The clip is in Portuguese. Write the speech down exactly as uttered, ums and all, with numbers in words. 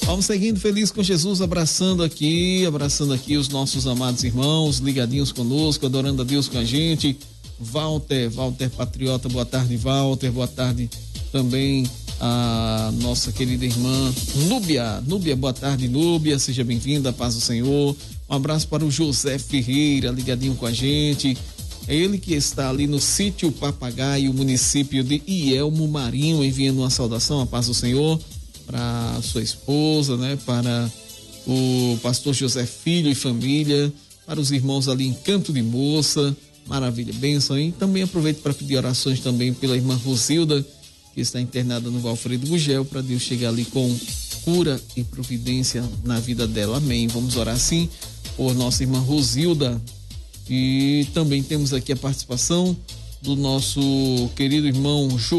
Vamos seguindo feliz com Jesus, abraçando aqui, abraçando aqui os nossos amados irmãos, ligadinhos conosco, adorando a Deus com a gente. Walter, Walter Patriota, boa tarde, Walter, boa tarde também a nossa querida irmã Núbia, Núbia, boa tarde, Núbia, seja bem-vinda, paz do Senhor. Um abraço para o José Ferreira, ligadinho com a gente. É ele que está ali no sítio Papagaio, município de Ielmo Marinho, enviando uma saudação, a paz do Senhor, para sua esposa, né? Para o pastor José Filho e família, para os irmãos ali em Canto de Moça, maravilha, bênção. E também aproveito para pedir orações também pela irmã Rosilda, que está internada no Valfredo Gugel, para Deus chegar ali com cura e providência na vida dela, amém. Vamos orar sim por nossa irmã Rosilda. E também temos aqui a participação do nosso querido irmão Ju